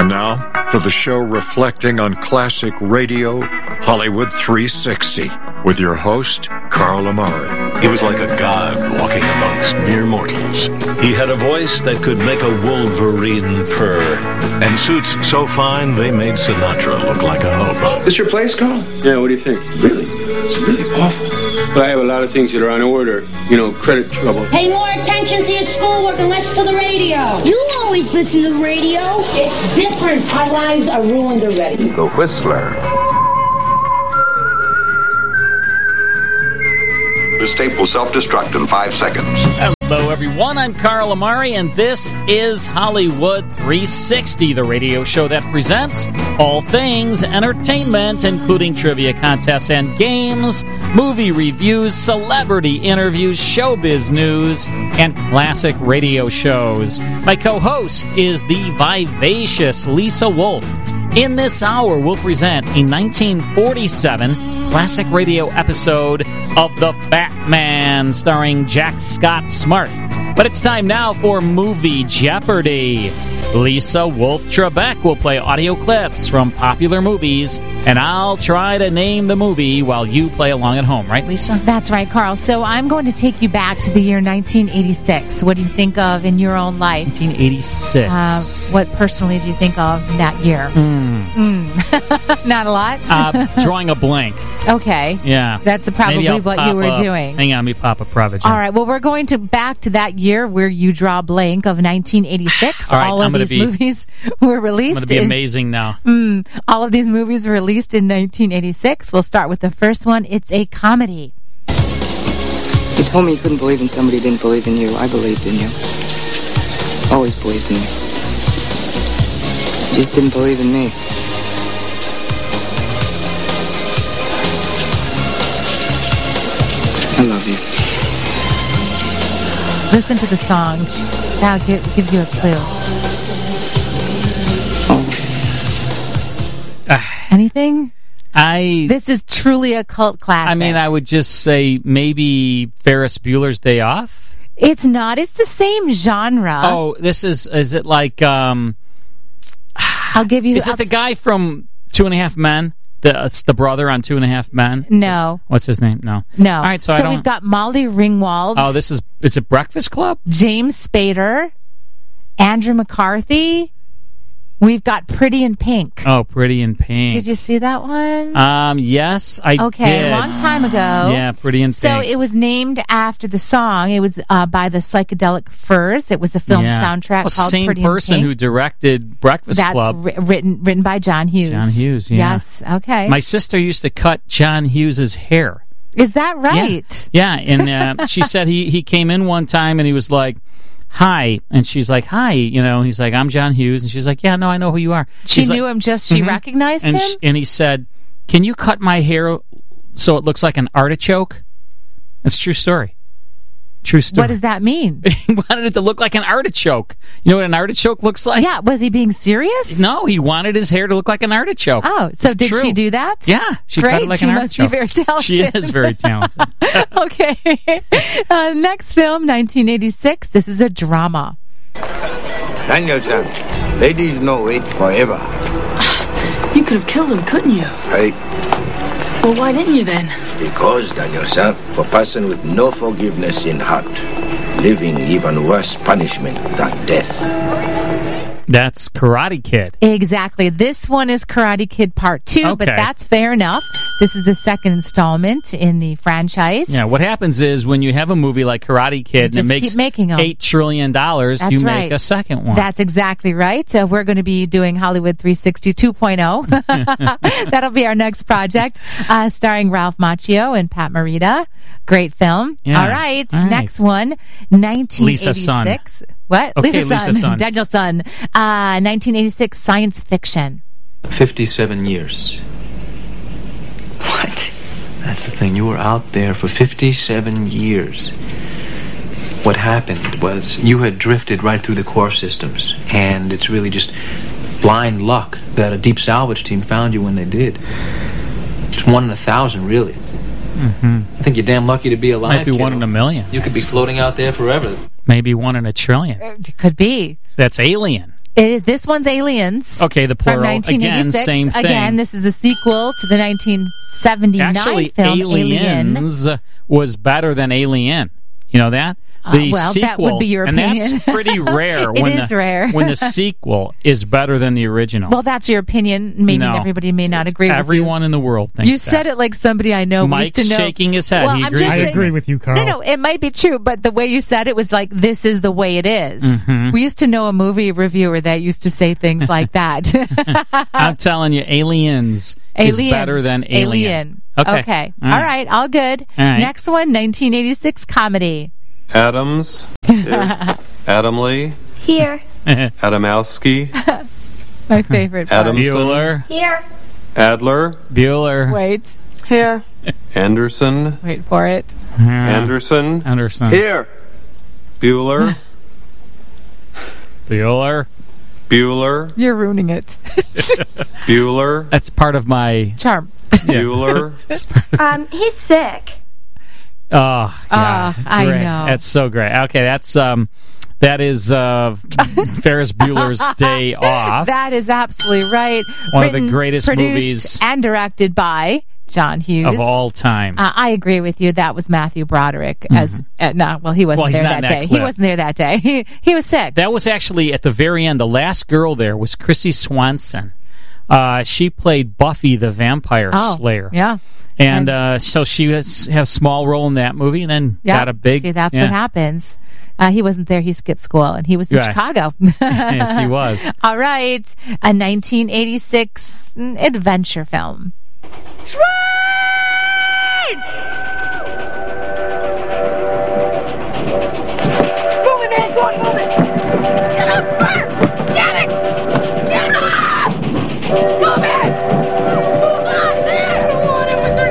And now, for the show reflecting on classic radio, Hollywood 360, with your host, Carl Amari. He was like a god walking amongst mere mortals. He had a voice that could make a wolverine purr, and suits so fine they made Sinatra look like a hobo. This your place, Carl? Yeah, what do you think? Really? It's really awful. But I have a lot of things that are on order. You know, credit trouble. Pay more attention to your schoolwork and less to the radio. You always listen to the radio. It's different. Our lives are ruined already. The Whistler. This tape will self-destruct in 5 seconds. Hello, everyone. I'm Carl Amari, and this is Hollywood 360, the radio show that presents all things entertainment, including trivia contests and games, movie reviews, celebrity interviews, showbiz news, and classic radio shows. My co-host is the vivacious Lisa Wolf. In this hour, we'll present a 1947 classic radio episode of The Fat Man, starring Jack Scott Smart. But it's time now for Movie Jeopardy! Lisa Wolf-Trebek will play audio clips from popular movies, and I'll try to name the movie while you play along at home. Right, Lisa? That's right, Carl. So I'm going to take you back to the year 1986. What do you think of in your own life? 1986. What personally do you think of that year? Not a lot? Drawing a blank. Okay. Yeah. That's probably what you were doing. Hang on, let me pop a Provigen. All right. Well, we're going back to that year where you draw a blank of 1986. All right, all of these movies were released. I'm going to be amazing now. All of these movies were released in 1986. We'll start with the first one. It's a comedy. You told me you couldn't believe in somebody who didn't believe in you. I believed in you. Always believed in you. You just didn't believe in me. I love you. Listen to the song. That gives you a clue. Anything? This is truly a cult classic. I mean, I would just say maybe Ferris Bueller's Day Off? It's not. It's the same genre. Oh, is it like... I'll give you... Is it the guy from 2.5 Men? It's the brother on 2.5 Men? No. What's his name? No. No. All right, so we've got Molly Ringwald. Oh, is it Breakfast Club? James Spader. Andrew McCarthy. We've got Pretty in Pink. Oh, Pretty in Pink. Did you see that one? Yes, I did. Okay, a long time ago. Yeah, Pretty in Pink. So it was named after the song. It was by the Psychedelic Furs. It was a film soundtrack called Pretty in Pink. Same person who directed Breakfast Club. That's written by John Hughes. John Hughes, yeah. Yes, okay. My sister used to cut John Hughes's hair. Is that right? Yeah, and she said he came in one time and he was like, hi, and she's like, hi, he's like, I'm John Hughes, and she's like, yeah, no, I know who you are. She knew him, she recognized him? And he said, can you cut my hair so it looks like an artichoke? That's a true story. True story. What does that mean? He wanted it to look like an artichoke. You know what an artichoke looks like? Yeah, was he being serious? No, he wanted his hair to look like an artichoke. Oh, so did she do that? Yeah, she cut it like an artichoke. She must be very talented. She is very talented. Okay. Next film, 1986. This is a drama. Daniel-san, ladies no wait forever. You could have killed him, couldn't you? Right. Well, why didn't you then? Because, Daniel-san, for person with no forgiveness in heart, living even worse punishment than death. That's Karate Kid. Exactly. This one is Karate Kid Part 2, but that's fair enough. This is the second installment in the franchise. Yeah, what happens is when you have a movie like Karate Kid and it makes $8 trillion, you make a second one. That's exactly right. We're going to be doing Hollywood 360 2.0. That'll be our next project, starring Ralph Macchio and Pat Morita. Great film. Yeah. All right. Next one, 1986. Lisa Sun. What? Okay, Lisa Sun. Daniel Sun. 1986 science fiction. 57 years. What? That's the thing. You were out there for 57 years. What happened was you had drifted right through the core systems, and it's really just blind luck that a deep salvage team found you when they did. It's 1 in 1,000, really. Mm-hmm. I think you're damn lucky to be alive. Might be 1 in a million. You could be floating out there forever. Maybe 1 in a trillion. It could be. That's Alien. It is. This one's Aliens. Okay, the plural. From 1986. Again, same thing. Again, this is the sequel to the 1979 Actually, film Aliens was better than Alien. You know that? The well, sequel, that would be your opinion. And that's pretty rare. It is rare. When the sequel is better than the original. Well, that's your opinion. Maybe No. everybody may not agree with you. Everyone in the world thinks You said that. it like somebody I know. Mike's used to know. shaking his head. Well, He I'm agrees. just I saying- agree with you, Carl. No, it might be true, but the way you said it was like, this is the way it is. Mhm. We used to know a movie reviewer that used to say things like that. I'm telling you, Aliens is better than Alien. Okay. All right. All good. All right. Next one, 1986 comedy. Adams. Here. Adam Lee. Here. Adamowski. My favorite part. Adamson. Bueller. Here. Adler. Bueller. Wait. Here. Anderson. Wait for it. Anderson. Anderson. Here. Bueller. Bueller. Bueller. You're ruining it. Bueller. That's part of my charm. Bueller. He's sick. Oh, yeah, I great. know. That's so great. Okay, that is Ferris Bueller's Day Off. That is absolutely right. One of the Written, greatest produced, movies and directed by John Hughes of all time. I agree with you. That was Matthew Broderick. As no, well, he wasn't Well, he's there not that in that day. He clip. wasn't there that day. He was sick. That was actually at the very end. The last girl there was Chrissy Swanson. She played Buffy the Vampire Slayer. Yeah. And so she had a small role in that movie, and then got a big. See, that's what happens. He wasn't there. He skipped school, and he was in Right. Chicago. Yes, he was. All right, a 1986 adventure film. Move it, man. Go on, move it. Get up first. Get it. Get up. Move it. Move on, man. I don't want him with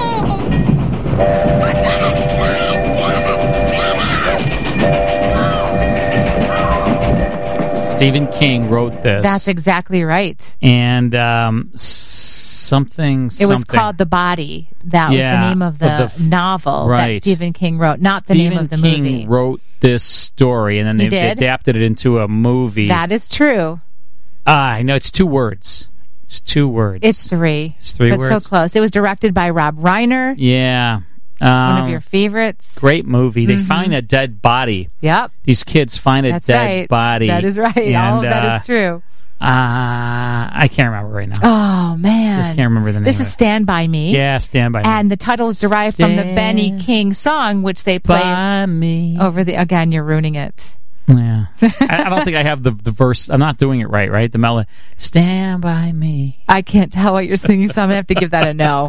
32. Stephen King wrote this. That's exactly right. And something. It was called The Body. That was the name of the novel that Stephen King wrote, not the name of the movie. Stephen King wrote this story, and then He they did? adapted it into a movie. That is true. I know, it's 2 words. It's 2 words. It's 3. It's 3 but words. so close. It was directed by Rob Reiner. Yeah. One of your favorites. Great movie. They find a dead body. Yep. These kids find a That's dead right. body. That is right. And, All of that is true. I can't remember right now. Oh, man. Just can't remember the name This of is it. Stand By Me. Yeah, Stand By Me. And the title is derived from the Benny King song, which they played By me. over the... Again, you're ruining it. Yeah. I don't think I have the verse. I'm not doing it right? The melody. Stand by me. I can't tell what you're singing, so I'm going to have to give that a no.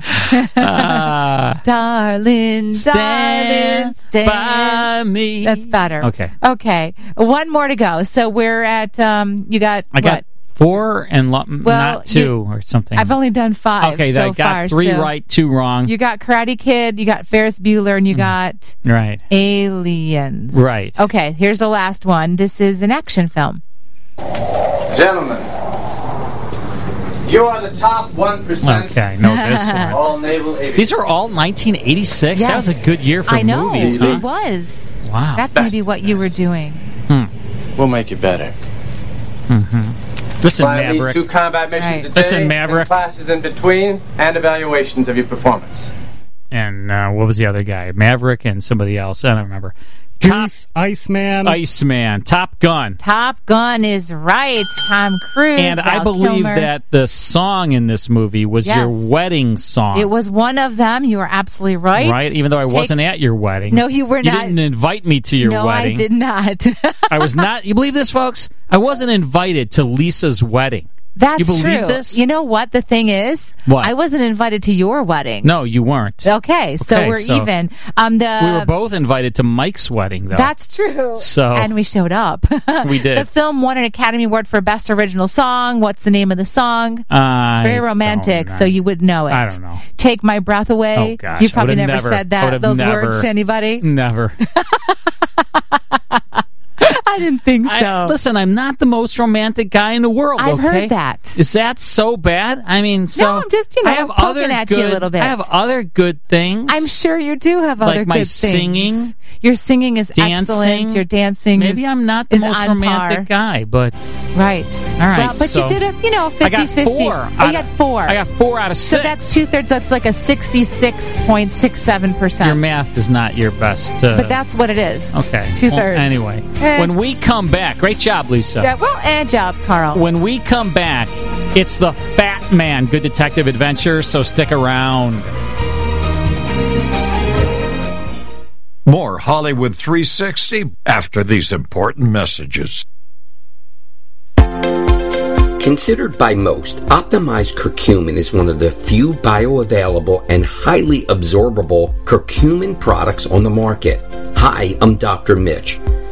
Darling, stand by me. That's better. Okay. Okay. One more to go. So we're at, you got, I got 4 and not 2 or something. I've only done 5 Okay, so I got far, 3 so right, 2 wrong. You got Karate Kid, you got Ferris Bueller, and you got Right. Aliens. Right. Okay, here's the last one. This is an action film. Gentlemen, you are the top 1%. Okay, I know this one. All naval aviation. These are all 1986? That was a good year for I know, movies, huh? it was. Wow. That's maybe what you were doing. We'll make it better. Listen, Fly at least Maverick. 2 combat missions a day. Listen, Maverick. And classes in between, and evaluations of your performance. And what was the other guy? Maverick and somebody else. I don't remember. Goose, Iceman. Iceman. Top Gun. Top Gun is right. Tom Cruise. And I Val believe Kilmer. that the song in this movie was Yes. your wedding song. It was one of them. You are absolutely right. Right? Even though I wasn't at your wedding. No, you were You not. didn't invite me to your no, wedding. I did not. I was not. You believe this, folks? I wasn't invited to Lisa's wedding. That's you believe true. this? You know what the thing is? What? I wasn't invited to your wedding. No, you weren't. Okay, so we're even. We were both invited to Mike's wedding, though. That's true. So and we showed up. We did. The film won an Academy Award for Best Original Song. What's the name of the song? It's very romantic, so you would know it. I don't know. Take My Breath Away. Oh, gosh. You probably I would've never said that. would've Those never. words to anybody. Never. I didn't think so. Listen, I'm not the most romantic guy in the world. I've okay? heard that. Is that so bad? I mean, so no, I'm just I have poking other at good, you a little bit. I have other good things. I'm sure you do have like other my good singing, things. Your singing is dancing. excellent. Your dancing Maybe I'm not the most romantic guy, but right. All right. Well, but so you did it, 50-50. I got 4. Oh, you got 4. I got 4 out of 6. So that's 2/3. That's like a 66.67%. Your math is not your best. But that's what it is. Okay. 2/3. Well, anyway, when we come back, great job, Lisa. Yeah, well, and job, Carl. When we come back, it's the Fat Man Good Detective Adventure, so stick around. More Hollywood 360 after these important messages. Considered by most, optimized curcumin is one of the few bioavailable and highly absorbable curcumin products on the market. Hi, I'm Dr. Mitch.